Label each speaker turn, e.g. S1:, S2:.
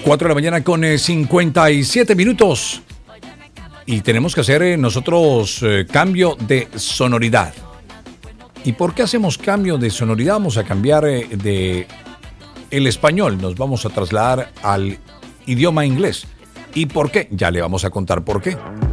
S1: 4 de la mañana con 57 minutos. Y tenemos que hacer nosotros cambio de sonoridad. ¿Y por qué hacemos cambio de sonoridad? Vamos a cambiar de el español. Nos vamos a trasladar al idioma inglés. ¿Y por qué? Ya le vamos a contar por qué.